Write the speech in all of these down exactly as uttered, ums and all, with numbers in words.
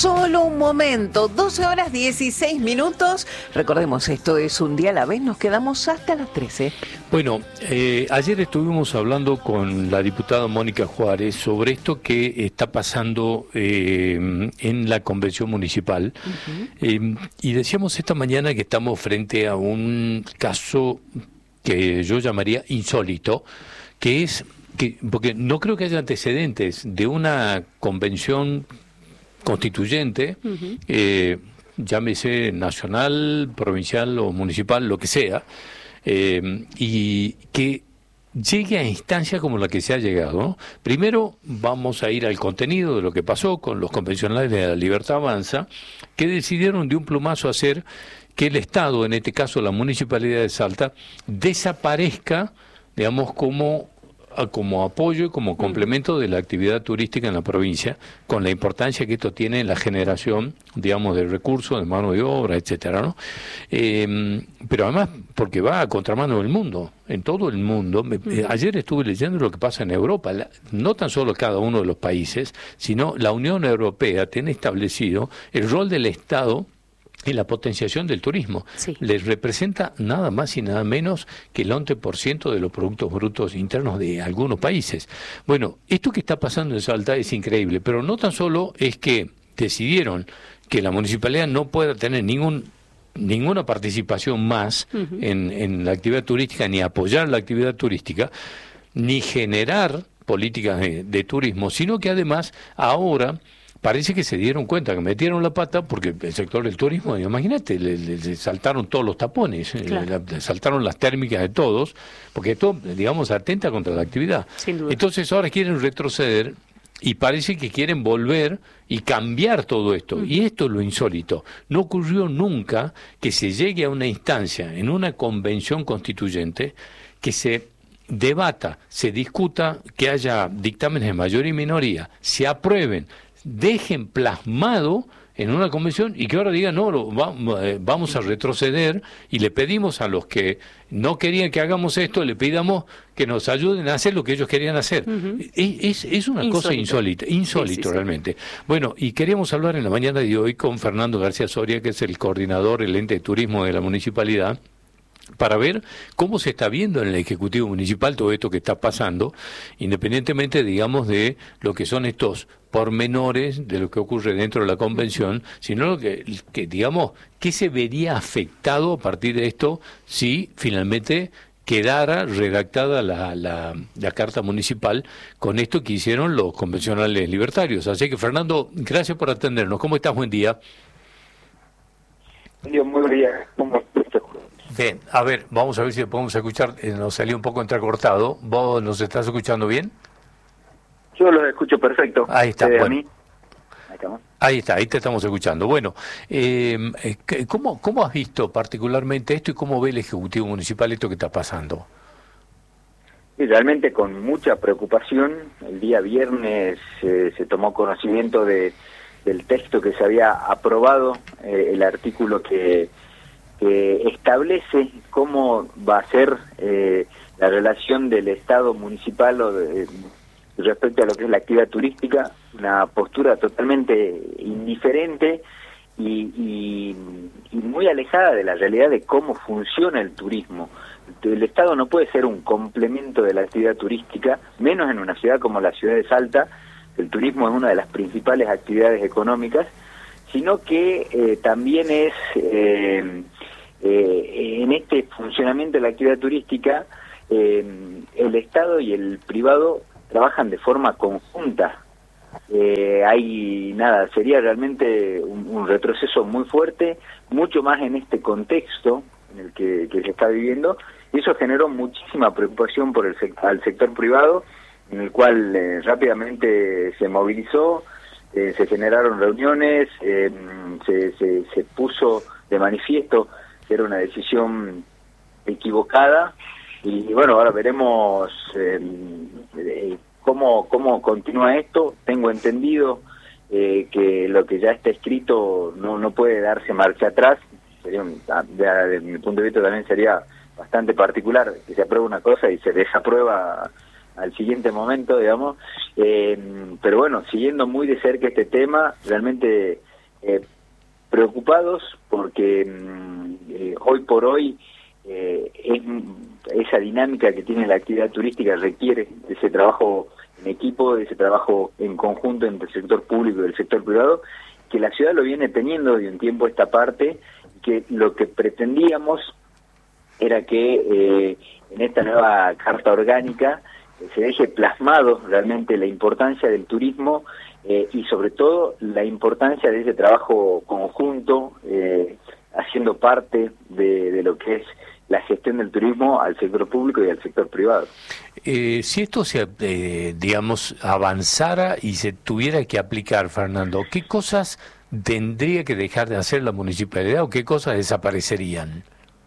Solo un momento, doce horas dieciséis minutos. Recordemos, esto es Un Día a la Vez, nos quedamos hasta las trece. Bueno, eh, ayer estuvimos hablando con la diputada Mónica Juárez sobre esto que está pasando eh, en la convención municipal. Uh-huh. eh, y decíamos esta mañana que estamos frente a un caso que yo llamaría insólito, que es, que porque no creo que haya antecedentes de una convención constituyente, uh-huh. eh, llámese nacional, provincial o municipal, lo que sea, eh, y que llegue a instancia como la que se ha llegado, ¿no? Primero vamos a ir al contenido de lo que pasó con los convencionales de La Libertad Avanza, que decidieron de un plumazo hacer que el Estado, en este caso la Municipalidad de Salta, desaparezca, digamos, como como apoyo y como complemento de la actividad turística en la provincia, con la importancia que esto tiene en la generación, digamos, de recursos, de mano de obra, etcétera, ¿no? Eh, pero además, porque va a contramano del mundo, en todo el mundo. Me, eh, ayer estuve leyendo lo que pasa en Europa, la, no tan solo cada uno de los países, sino la Unión Europea tiene establecido el rol del Estado en la potenciación del turismo. Sí. Les representa nada más y nada menos que el once por ciento de los productos brutos internos de algunos países. Bueno, esto que está pasando en Salta es increíble, pero no tan solo es que decidieron que la municipalidad no pueda tener ningún ninguna participación más uh-huh. en, en la actividad turística, ni apoyar la actividad turística, ni generar políticas de, de turismo, sino que además ahora parece que se dieron cuenta que metieron la pata, porque el sector del turismo, imagínate, le, le, le saltaron todos los tapones, claro. le, le saltaron las térmicas de todos, porque esto, digamos, atenta contra la actividad. Sin duda. Entonces ahora quieren retroceder y parece que quieren volver y cambiar todo esto. Mm. Y esto es lo insólito. No ocurrió nunca que se llegue a una instancia, en una convención constituyente, que se debata, se discuta, que haya dictámenes de mayoría y minoría, se aprueben, dejen plasmado en una convención y que ahora digan, no, lo, va, eh, vamos a retroceder y le pedimos a los que no querían que hagamos esto, le pidamos que nos ayuden a hacer lo que ellos querían hacer. Uh-huh. Es, es una insólito. cosa insólita, insólito sí, sí, realmente. Sí. Bueno, y queríamos hablar en la mañana de hoy con Fernando García Soria, que es el coordinador, el ente de turismo de la municipalidad, para ver cómo se está viendo en el Ejecutivo Municipal todo esto que está pasando, independientemente, digamos, de lo que son estos pormenores de lo que ocurre dentro de la convención, sino lo que, que digamos, qué se vería afectado a partir de esto si finalmente quedara redactada la, la, la carta municipal con esto que hicieron los convencionales libertarios. Así que, Fernando, gracias por atendernos. ¿Cómo estás? Buen día. Yo muy bien. ¿Cómo estás? Bien, a ver, vamos a ver si podemos escuchar, eh, nos salió un poco entrecortado. ¿Vos nos estás escuchando bien? Yo los escucho perfecto. Ahí está, eh, bueno. A mí. Ahí está, ahí te estamos escuchando. Bueno, eh, ¿cómo, ¿cómo has visto particularmente esto y cómo ve el Ejecutivo Municipal esto que está pasando? Y realmente con mucha preocupación. El día viernes eh, se tomó conocimiento de del texto que se había aprobado, eh, el artículo que que establece cómo va a ser eh, la relación del Estado municipal o de, respecto a lo que es la actividad turística, una postura totalmente indiferente y, y, y muy alejada de la realidad de cómo funciona el turismo. El Estado no puede ser un complemento de la actividad turística, menos en una ciudad como la ciudad de Salta. El turismo es una de las principales actividades económicas, sino que eh, también es... Eh, Eh, en este funcionamiento de la actividad turística, eh, el Estado y el privado trabajan de forma conjunta. Eh, hay nada, sería realmente un, un retroceso muy fuerte, mucho más en este contexto en el que, que se está viviendo, y eso generó muchísima preocupación por el al sector privado, en el cual eh, rápidamente se movilizó, eh, se generaron reuniones, eh, se, se, se puso de manifiesto era una decisión equivocada y bueno, ahora veremos eh, eh, cómo cómo continúa esto. Tengo entendido eh, que lo que ya está escrito no no puede darse marcha atrás. Sería un, desde mi punto de vista también sería bastante particular que se apruebe una cosa y se desaprueba al siguiente momento, digamos. Eh, pero bueno, siguiendo muy de cerca este tema, realmente eh, preocupados porque mm, eh, hoy por hoy eh, es, esa dinámica que tiene la actividad turística requiere de ese trabajo en equipo, de ese trabajo en conjunto entre el sector público y el sector privado, que la ciudad lo viene teniendo de un tiempo a esta parte, que lo que pretendíamos era que eh, en esta nueva Carta Orgánica eh, se deje plasmado realmente la importancia del turismo eh, y sobre todo la importancia de ese trabajo conjunto, eh, haciendo parte de, de lo que es la gestión del turismo al sector público y al sector privado. Eh, si esto se, eh, digamos, avanzara y se tuviera que aplicar, Fernando, ¿qué cosas tendría que dejar de hacer la municipalidad o qué cosas desaparecerían?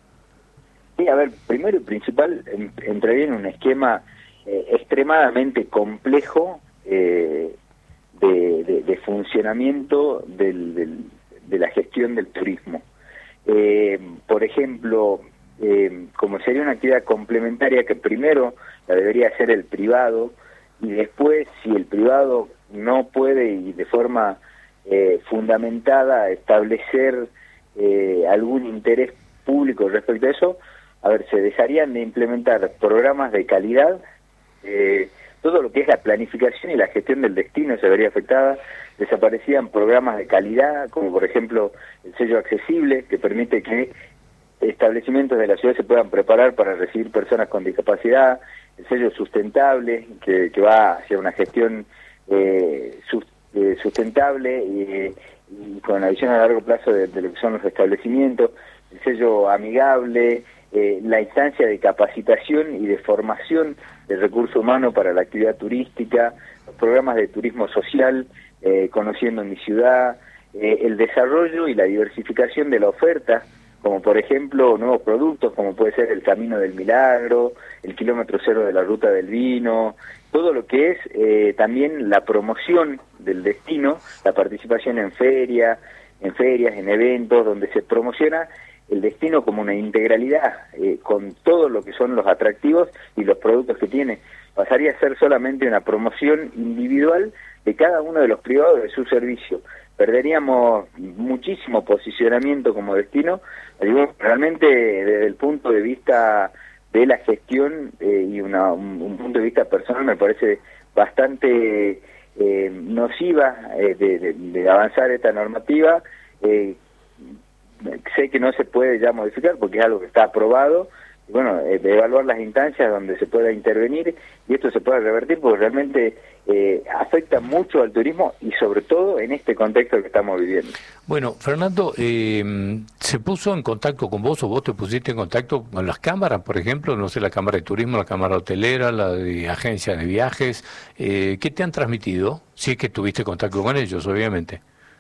Sí, a ver, primero y principal, en, entraría en un esquema eh, extremadamente complejo eh, de, de, de funcionamiento del, del, de la gestión del turismo. Eh, por ejemplo, eh, como sería una actividad complementaria que primero la debería hacer el privado y después, si el privado no puede y de forma eh, fundamentada establecer eh, algún interés público respecto a eso, a ver, se dejarían de implementar programas de calidad, eh, todo lo que es la planificación y la gestión del destino se vería afectada, desaparecían programas de calidad, como por ejemplo el sello accesible, que permite que establecimientos de la ciudad se puedan preparar para recibir personas con discapacidad, el sello sustentable, que, que va hacia una gestión eh, sus, eh, sustentable y, y con una visión a largo plazo de, de lo que son los establecimientos, el sello amigable, eh, la instancia de capacitación y de formación de recurso humano para la actividad turística, los programas de turismo social, eh, conociendo mi ciudad, eh, el desarrollo y la diversificación de la oferta, como por ejemplo nuevos productos, como puede ser el Camino del Milagro, el kilómetro cero de la Ruta del Vino, todo lo que es eh, también la promoción del destino, la participación en feria, en ferias, en eventos, donde se promociona el destino como una integralidad, eh, con todo lo que son los atractivos y los productos que tiene. Pasaría a ser solamente una promoción individual de cada uno de los privados de su servicio. Perderíamos muchísimo posicionamiento como destino, digo, realmente desde el punto de vista de la gestión eh, y una, un, un punto de vista personal me parece bastante eh, nociva eh, de, de, de avanzar esta normativa. Eh, sé que no se puede ya modificar porque es algo que está aprobado, y bueno, eh, de evaluar las instancias donde se pueda intervenir y esto se pueda revertir porque realmente eh, afecta mucho al turismo y sobre todo en este contexto que estamos viviendo. Bueno, Fernando, eh, ¿se puso en contacto con vos o vos te pusiste en contacto con las cámaras, por ejemplo, no sé, la Cámara de Turismo, la Cámara Hotelera, la de Agencia de Viajes? Eh, ¿Qué te han transmitido? Si es que tuviste contacto con ellos, obviamente.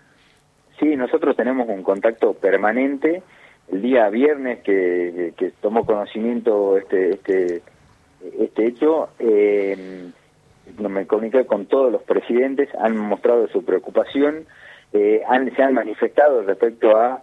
Sí, nosotros tenemos un contacto permanente. El día viernes que, que tomó conocimiento este este este hecho, eh, me comuniqué con todos los presidentes, han mostrado su preocupación, eh, han, se han manifestado respecto a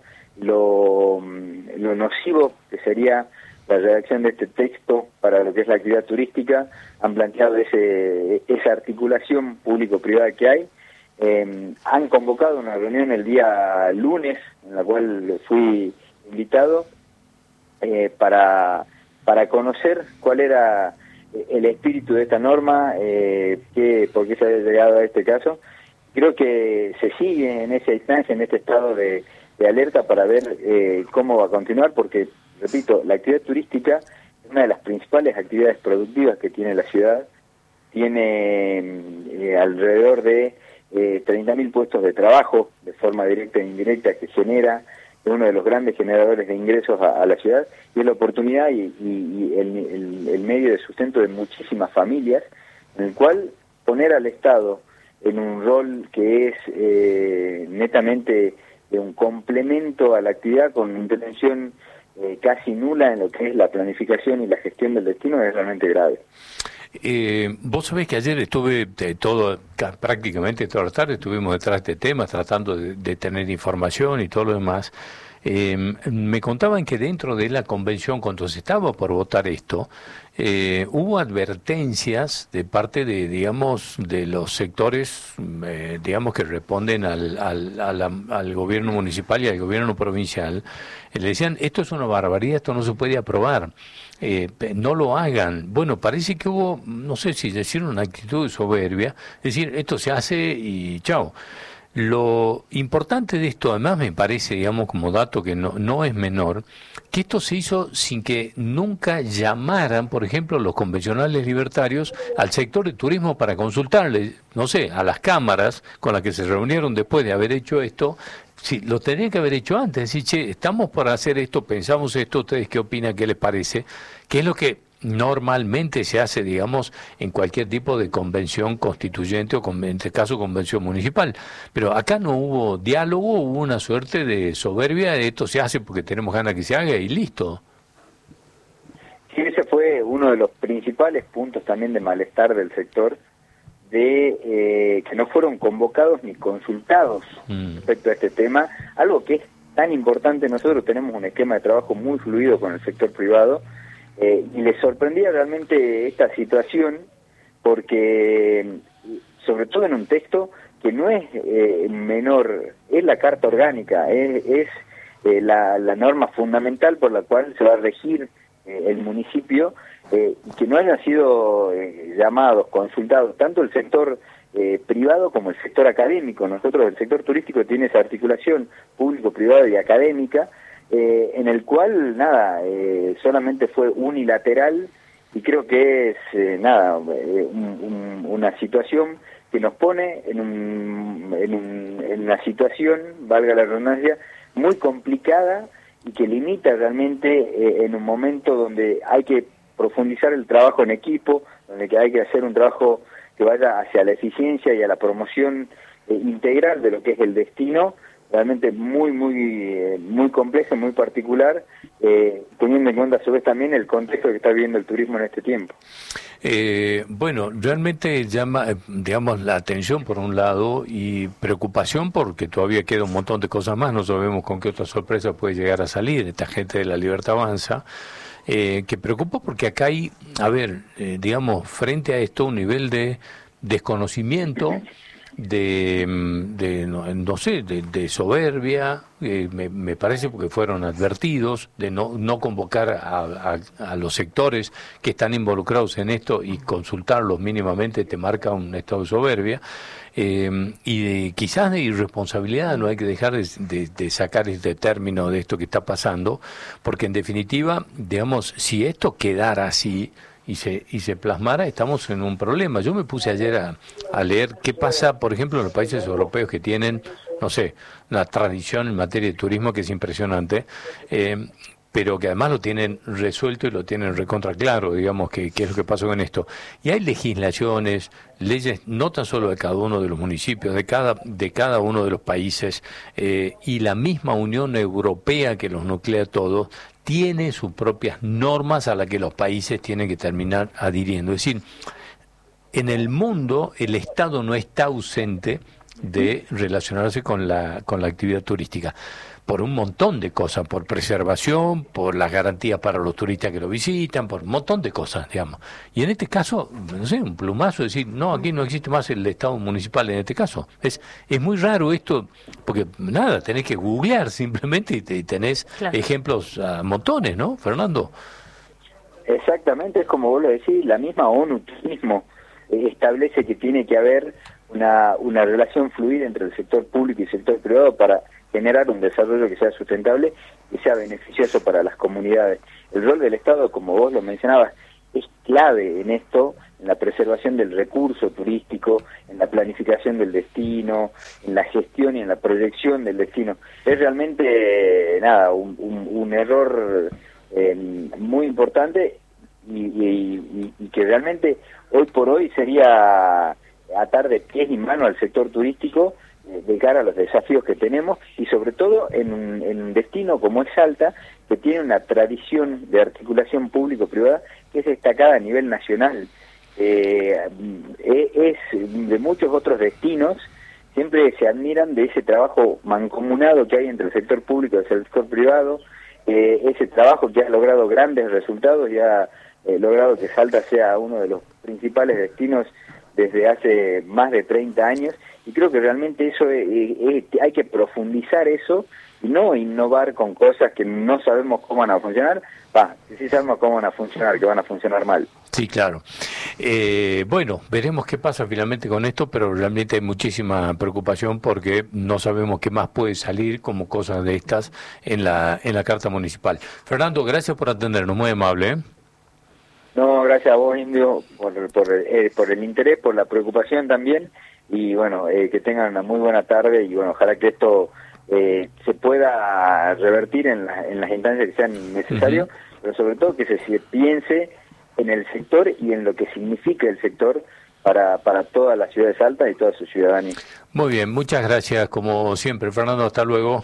lo, lo nocivo que sería la redacción de este texto para lo que es la actividad turística, han planteado ese esa articulación público-privada que hay. Eh, han convocado una reunión el día lunes, en la cual fui invitado, eh, para, para conocer cuál era el espíritu de esta norma, eh, que, por qué se había llegado a este caso. Creo que se sigue en esa instancia, en este estado de, de alerta para ver eh, cómo va a continuar, porque, repito, la actividad turística es una de las principales actividades productivas que tiene la ciudad, tiene eh, alrededor de Eh, treinta mil puestos de trabajo de forma directa e indirecta que genera, es uno de los grandes generadores de ingresos a, a la ciudad y es la oportunidad y, y, y el, el, el medio de sustento de muchísimas familias, en el cual poner al Estado en un rol que es eh, netamente de un complemento a la actividad con intervención eh, casi nula en lo que es la planificación y la gestión del destino es realmente grave. Eh, vos sabés que ayer estuve de todo, prácticamente toda la tarde estuvimos detrás de este tema, tratando de, de tener información y todo lo demás. Eh, me contaban que dentro de la convención, cuando se estaba por votar esto, eh, hubo advertencias de parte de, digamos, de los sectores, eh, digamos, que responden al, al, al, al gobierno municipal y al gobierno provincial. Eh, le decían, esto es una barbaridad, esto no se puede aprobar. Eh, no lo hagan. Bueno, parece que hubo, no sé si decir una actitud de soberbia, es decir, esto se hace y chao. Lo importante de esto, además me parece, digamos, como dato que no, no es menor, que esto se hizo sin que nunca llamaran, por ejemplo, los convencionales libertarios al sector de turismo para consultarle, no sé, a las cámaras con las que se reunieron después de haber hecho esto. Sí, lo tendrían que haber hecho antes, decir, che, estamos para hacer esto, pensamos esto, ¿ustedes qué opinan, qué les parece? ¿Qué es lo que normalmente se hace, digamos, en cualquier tipo de convención constituyente o, en este caso, convención municipal? Pero acá no hubo diálogo, hubo una suerte de soberbia, esto se hace porque tenemos ganas que se haga y listo. Sí, ese fue uno de los principales puntos también de malestar del sector, de eh, que no fueron convocados ni consultados mm. respecto a este tema, algo que es tan importante. Nosotros tenemos un esquema de trabajo muy fluido con el sector privado, eh, y les sorprendía realmente esta situación, porque sobre todo en un texto que no es eh, menor, es la Carta Orgánica, es, es eh, la, la norma fundamental por la cual se va a regir eh, el municipio, eh, y que no hayan sido eh, llamados, consultados, tanto el sector eh, privado como el sector académico. Nosotros, el sector turístico tiene esa articulación público, privada y académica, eh, en el cual, nada, eh, solamente fue unilateral, y creo que es, eh, nada, eh, un, un, una situación que nos pone en, un, en, un, en una situación, valga la redundancia, muy complicada, y que limita realmente eh, en un momento donde hay que profundizar el trabajo en equipo, donde hay que hacer un trabajo que vaya hacia la eficiencia y a la promoción eh, integral de lo que es el destino, realmente muy, muy, eh, muy complejo, muy particular, eh, teniendo en cuenta a su vez también el contexto que está viviendo el turismo en este tiempo. Eh, bueno, realmente llama, digamos, la atención por un lado y preocupación porque todavía queda un montón de cosas más, no sabemos con qué otra sorpresa puede llegar a salir esta gente de La Libertad Avanza, eh, que preocupa porque acá hay, a ver, eh, digamos, frente a esto un nivel de desconocimiento, de, de no, no sé, de, de soberbia, eh, me, me parece porque fueron advertidos de no, no convocar a, a, a los sectores que están involucrados en esto y consultarlos mínimamente te marca un estado de soberbia, eh, y de, quizás de irresponsabilidad. No hay que dejar de, de, de sacar este término de esto que está pasando, porque en definitiva, digamos, si esto quedara así y se y se plasmara, estamos en un problema. Yo me puse ayer a, a leer qué pasa, por ejemplo, en los países europeos que tienen, no sé, una tradición en materia de turismo que es impresionante, eh, pero que además lo tienen resuelto y lo tienen recontra claro, digamos, que, que es lo que pasó con esto. Y hay legislaciones, leyes, no tan solo de cada uno de los municipios, de cada, de cada uno de los países, eh, y la misma Unión Europea que los nuclea todos, tiene sus propias normas a las que los países tienen que terminar adhiriendo. Es decir, en el mundo el Estado no está ausente de relacionarse con la, con la actividad turística, por un montón de cosas, por preservación, por las garantías para los turistas que lo visitan, por un montón de cosas, digamos. Y en este caso, no sé, un plumazo, decir, no, aquí no existe más el Estado municipal en este caso. Es es muy raro esto, porque nada, tenés que googlear simplemente y, te, y tenés claro. ejemplos a montones, ¿no, Fernando? Exactamente, es como vos lo decís, la misma ONU mismo eh, establece que tiene que haber una, una relación fluida entre el sector público y el sector privado para generar un desarrollo que sea sustentable y sea beneficioso para las comunidades. El rol del Estado, como vos lo mencionabas, es clave en esto, en la preservación del recurso turístico, en la planificación del destino, en la gestión y en la proyección del destino. Es realmente, eh, nada, un, un, un error eh, muy importante y, y, y, y que realmente hoy por hoy sería atar de pies y manos al sector turístico de cara a los desafíos que tenemos, y sobre todo en un, en un destino como es Salta, que tiene una tradición de articulación público-privada que es destacada a nivel nacional. Eh, es de muchos otros destinos siempre se admiran de ese trabajo mancomunado que hay entre el sector público y el sector privado, eh, ese trabajo que ha logrado grandes resultados y ha eh, logrado que Salta sea uno de los principales destinos desde hace más de treinta años, y creo que realmente eso eh, eh, hay que profundizar eso y no innovar con cosas que no sabemos cómo van a funcionar, va, que sí sabemos cómo van a funcionar, que van a funcionar mal. Sí, claro. Eh, bueno, veremos qué pasa finalmente con esto, pero realmente hay muchísima preocupación porque no sabemos qué más puede salir como cosas de estas en la en la Carta Municipal. Fernando, gracias por atendernos, muy amable, ¿eh? No, gracias a vos, Indio, por, por, eh, por el interés, por la preocupación también, y bueno, eh, que tengan una muy buena tarde, y bueno, ojalá que esto eh, se pueda revertir en, la, en las instancias que sean necesarias, uh-huh. pero sobre todo que se, se piense en el sector y en lo que significa el sector para, para toda la ciudad de Salta y toda su ciudadanía. Muy bien, muchas gracias, como siempre, Fernando, hasta luego.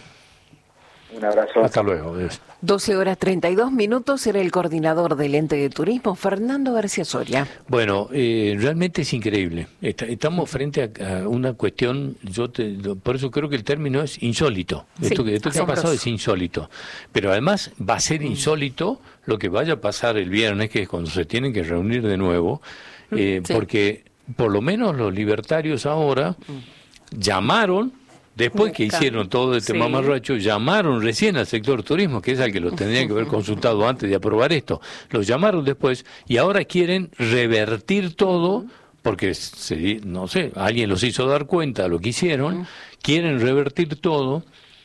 Un abrazo. Hasta luego. Adiós. doce horas treinta y dos minutos, era el coordinador del ente de turismo, Fernando García Soria. Bueno, eh, realmente es increíble. Está, estamos frente a, a una cuestión, yo te, por eso creo que el término es insólito. Sí, esto que, esto que ha pasado es insólito. Pero además va a ser insólito lo que vaya a pasar el viernes, que es cuando se tienen que reunir de nuevo, eh, sí. porque por lo menos los libertarios ahora llamaron. Después que hicieron todo este sí. mamarracho, llamaron recién al sector turismo, que es al que lo tendrían que haber consultado antes de aprobar esto. Los llamaron después y ahora quieren revertir todo, porque, se, no sé, alguien los hizo dar cuenta de lo que hicieron, quieren revertir todo,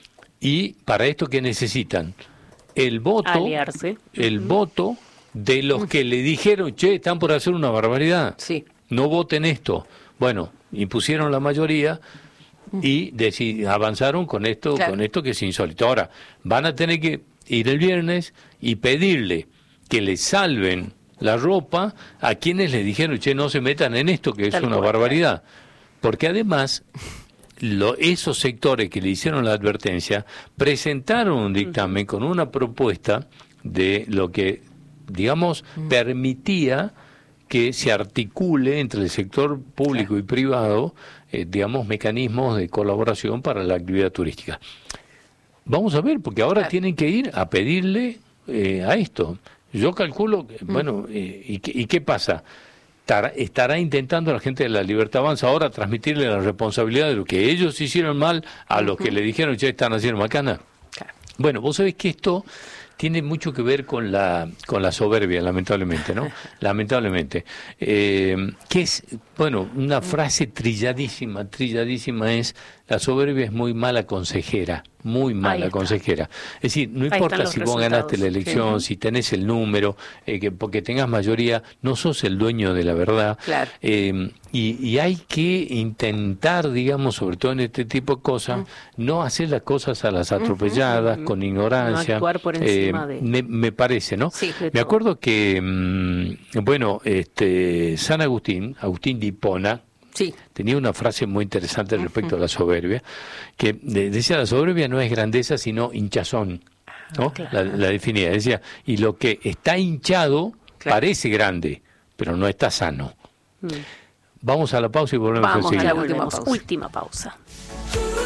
y para esto, ¿qué necesitan? El voto, aliarse. El uh-huh. voto de los que le dijeron, che, están por hacer una barbaridad, sí. no voten esto. Bueno, impusieron la mayoría, y decid, avanzaron con esto, claro. con esto que es insólito. Ahora, van a tener que ir el viernes y pedirle que le salven la ropa a quienes le dijeron, che, no se metan en esto, que es Tal una cual. barbaridad. Porque además, lo, esos sectores que le hicieron la advertencia, presentaron un dictamen uh-huh. con una propuesta de lo que, digamos, uh-huh. permitía que se articule entre el sector público claro. y privado, eh, digamos, mecanismos de colaboración para la actividad turística. Vamos a ver, porque ahora claro. tienen que ir a pedirle eh, a esto. Yo calculo, que, mm. bueno, eh, ¿y, qué, ¿y qué pasa? Estará, estará intentando la gente de la Libertad Avanza ahora transmitirle la responsabilidad de lo que ellos hicieron mal a uh-huh. los que le dijeron, ya están haciendo macana. Claro. Bueno, vos sabés que esto tiene mucho que ver con la con la soberbia, lamentablemente, ¿no? Lamentablemente. Eh, que es, bueno, una frase trilladísima, trilladísima es, la soberbia es muy mala consejera, muy mala consejera. Es decir, no importa si vos ganaste la elección, sí. si tenés el número, eh, que porque tengas mayoría, no sos el dueño de la verdad. Claro. Eh, y, y hay que intentar, digamos, sobre todo en este tipo de cosas, uh-huh. no hacer las cosas a las atropelladas, uh-huh. con ignorancia. No actuar por encima eh, de... me, me parece, ¿no? Sí, me acuerdo que, mmm, bueno, este San Agustín, Agustín de Hipona, sí. tenía una frase muy interesante respecto uh-huh. a la soberbia, que decía, la soberbia no es grandeza, sino hinchazón, ¿no? Ah, claro. la, la definía, decía, y lo que está hinchado claro. parece grande, pero no está sano. Mm. Vamos a la pausa y volvemos Vamos enseguida. a la última pausa. Última pausa.